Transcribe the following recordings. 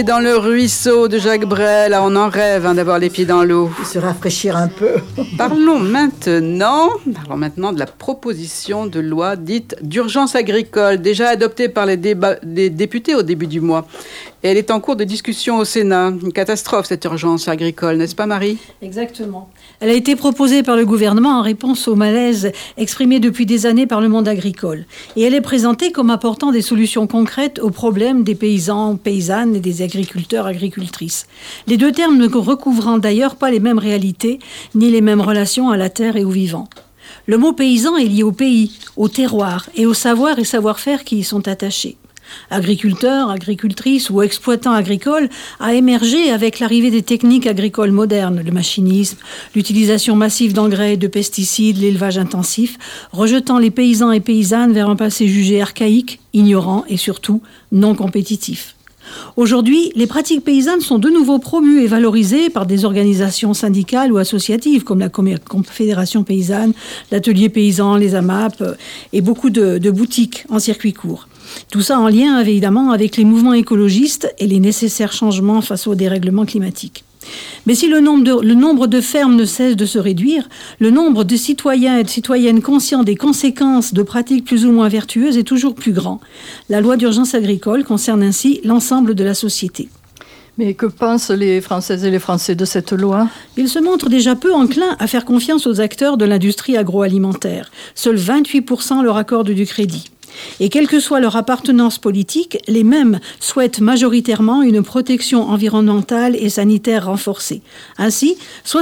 Dans le ruisseau de Jacques Brel, on en rêve d'avoir les pieds dans l'eau. Se rafraîchir un peu. Parlons maintenant de la proposition de loi dite d'urgence agricole, déjà adoptée par les députés au début du mois. Et elle est en cours de discussion au Sénat. Une catastrophe, cette urgence agricole, n'est-ce pas, Marie ? Exactement. Elle a été proposée par le gouvernement en réponse au malaise exprimé depuis des années par le monde agricole. Et elle est présentée comme apportant des solutions concrètes aux problèmes des paysans, paysannes et des agriculteurs, agricultrices. Les deux termes ne recouvrant d'ailleurs pas les mêmes réalités, ni les mêmes relations à la terre et au vivant. Le mot paysan est lié au pays, au terroir et au savoir et savoir-faire qui y sont attachés. Agriculteur, agricultrice ou exploitant agricole a émergé avec l'arrivée des techniques agricoles modernes, le machinisme, l'utilisation massive d'engrais et de pesticides, l'élevage intensif, rejetant les paysans et paysannes vers un passé jugé archaïque, ignorant et surtout non compétitif. Aujourd'hui, les pratiques paysannes sont de nouveau promues et valorisées par des organisations syndicales ou associatives comme la Confédération paysanne, l'Atelier paysan, les AMAP et beaucoup de boutiques en circuit court. Tout ça en lien évidemment avec les mouvements écologistes et les nécessaires changements face au dérèglement climatique. Mais si le nombre de fermes ne cesse de se réduire, le nombre de citoyens et de citoyennes conscients des conséquences de pratiques plus ou moins vertueuses est toujours plus grand. La loi d'urgence agricole concerne ainsi l'ensemble de la société. Mais que pensent les Françaises et les Français de cette loi ? Ils se montrent déjà peu enclins à faire confiance aux acteurs de l'industrie agroalimentaire. Seuls 28% leur accordent du crédit. Et quelle que soit leur appartenance politique, les mêmes souhaitent majoritairement une protection environnementale et sanitaire renforcée. Ainsi,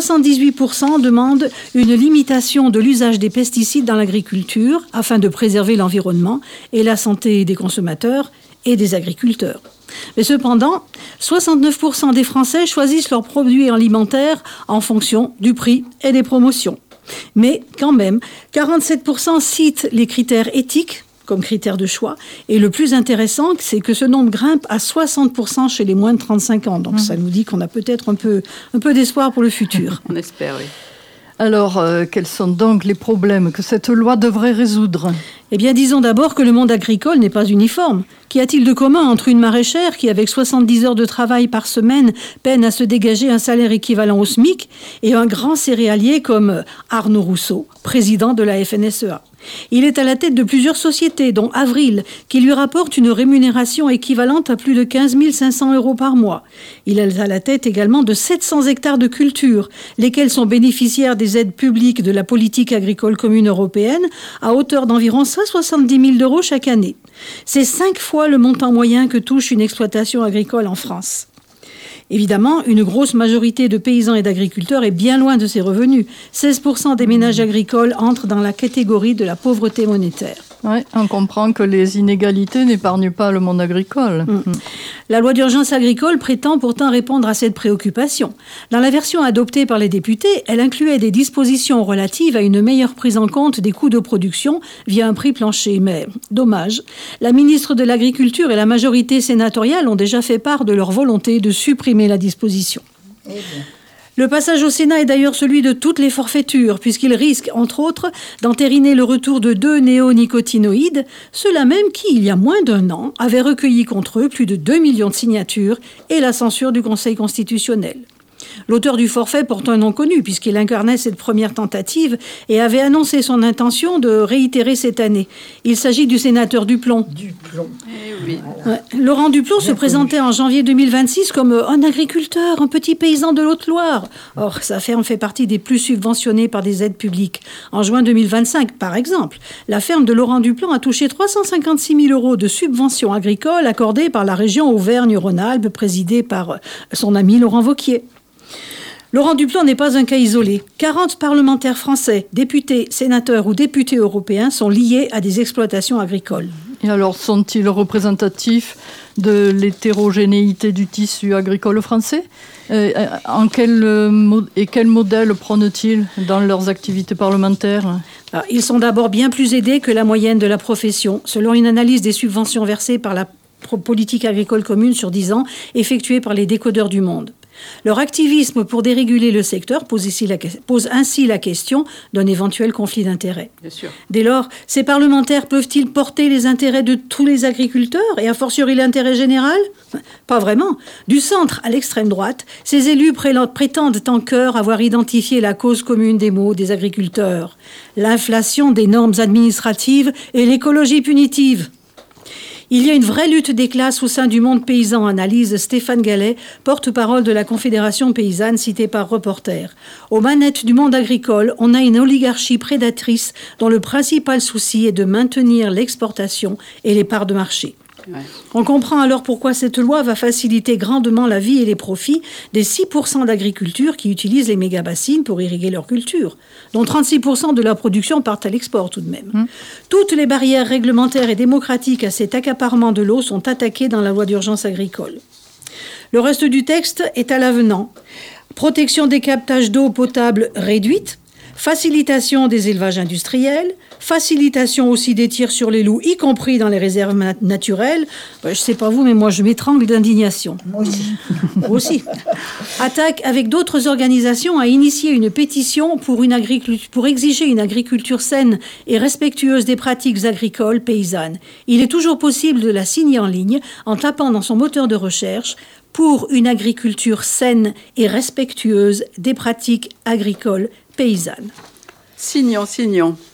78% demandent une limitation de l'usage des pesticides dans l'agriculture afin de préserver l'environnement et la santé des consommateurs et des agriculteurs. Mais cependant, 69% des Français choisissent leurs produits alimentaires en fonction du prix et des promotions. Mais quand même, 47% citent les critères éthiques comme critère de choix. Et le plus intéressant, c'est que ce nombre grimpe à 60% chez les moins de 35 ans. Donc ça nous dit qu'on a peut-être un peu d'espoir pour le futur. On espère, oui. Alors, quels sont donc les problèmes que cette loi devrait résoudre ? Eh bien, disons d'abord que le monde agricole n'est pas uniforme. Qu'y a-t-il de commun entre une maraîchère qui, avec 70 heures de travail par semaine, peine à se dégager un salaire équivalent au SMIC, et un grand céréalier comme Arnaud Rousseau, président de la FNSEA ? Il est à la tête de plusieurs sociétés, dont Avril, qui lui rapporte une rémunération équivalente à plus de 15 500 € par mois. Il est à la tête également de 700 hectares de culture, lesquels sont bénéficiaires des aides publiques de la politique agricole commune européenne, à hauteur d'environ 170 000 € chaque année. C'est 5 fois le montant moyen que touche une exploitation agricole en France. Évidemment, une grosse majorité de paysans et d'agriculteurs est bien loin de ces revenus. 16% des ménages agricoles entrent dans la catégorie de la pauvreté monétaire. Oui, on comprend que les inégalités n'épargnent pas le monde agricole. La loi d'urgence agricole prétend pourtant répondre à cette préoccupation. Dans la version adoptée par les députés, elle incluait des dispositions relatives à une meilleure prise en compte des coûts de production via un prix plancher. Mais dommage, la ministre de l'Agriculture et la majorité sénatoriale ont déjà fait part de leur volonté de supprimer la disposition. Le passage au Sénat est d'ailleurs celui de toutes les forfaitures, puisqu'il risque, entre autres, d'entériner le retour de 2 néonicotinoïdes, ceux-là même qui, il y a moins d'1 an, avaient recueilli contre eux plus de 2 millions de signatures et la censure du Conseil constitutionnel. L'auteur du forfait porte un nom connu, puisqu'il incarnait cette première tentative et avait annoncé son intention de réitérer cette année. Il s'agit du sénateur Duplon. Oui. Ouais. Laurent Duplon se présentait en janvier 2026 comme un agriculteur, un petit paysan de l'Haute-Loire. Or, sa ferme fait partie des plus subventionnées par des aides publiques. En juin 2025, par exemple, la ferme de Laurent Duplon a touché 356 000 € de subventions agricoles accordées par la région Auvergne-Rhône-Alpes, présidée par son ami Laurent Wauquiez. Laurent Duplon n'est pas un cas isolé. 40 parlementaires français, députés, sénateurs ou députés européens sont liés à des exploitations agricoles. Et alors, sont-ils représentatifs de l'hétérogénéité du tissu agricole français ? Quel modèle prônent-ils dans leurs activités parlementaires ? Alors, ils sont d'abord bien plus aidés que la moyenne de la profession, selon une analyse des subventions versées par la politique agricole commune sur 10 ans, effectuée par les décodeurs du monde. Leur activisme pour déréguler le secteur pose ainsi la question d'un éventuel conflit d'intérêts. Bien sûr. Dès lors, ces parlementaires peuvent-ils porter les intérêts de tous les agriculteurs et a fortiori l'intérêt général ? Pas vraiment. Du centre à l'extrême droite, ces élus prétendent en chœur avoir identifié la cause commune des maux des agriculteurs. L'inflation des normes administratives et l'écologie punitive. Il y a une vraie lutte des classes au sein du monde paysan, analyse Stéphane Gallet, porte-parole de la Confédération paysanne citée par Reporter. Aux manettes du monde agricole, on a une oligarchie prédatrice dont le principal souci est de maintenir l'exportation et les parts de marché. Ouais. On comprend alors pourquoi cette loi va faciliter grandement la vie et les profits des 6% d'agriculture qui utilisent les méga-bassines pour irriguer leur culture, dont 36% de leur production partent à l'export tout de même. Toutes les barrières réglementaires et démocratiques à cet accaparement de l'eau sont attaquées dans la loi d'urgence agricole. Le reste du texte est à l'avenant. Protection des captages d'eau potable réduite, facilitation des élevages industriels, facilitation aussi des tirs sur les loups, y compris dans les réserves naturelles. Je ne sais pas vous, mais moi je m'étrangle d'indignation. Moi aussi. Aussi. Attaque avec d'autres organisations à initier une pétition pour exiger une agriculture saine et respectueuse des pratiques agricoles paysannes. Il est toujours possible de la signer en ligne en tapant dans son moteur de recherche « Pour une agriculture saine et respectueuse des pratiques agricoles paysannes ». Signons.